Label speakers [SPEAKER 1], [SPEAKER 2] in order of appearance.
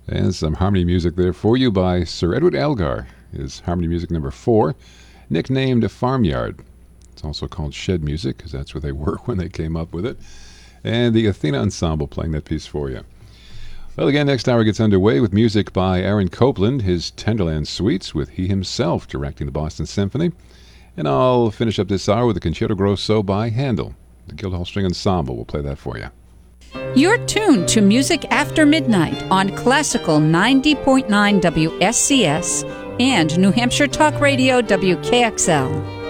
[SPEAKER 1] And some harmony music there for you by Sir Edward Elgar, is harmony music number 4, nicknamed Farmyard. It's also called shed music, because that's where they were when they came up with it. And the Athena Ensemble playing that piece for you. Well, again, next hour gets underway with music by Aaron Copland, his Tenderland Suites, with he himself directing the Boston Symphony. And I'll finish up this hour with a Concerto Grosso by Handel. The Guildhall String Ensemble will play that for you.
[SPEAKER 2] You're tuned to Music After Midnight on Classical 90.9 WSCS and New Hampshire Talk Radio WKXL.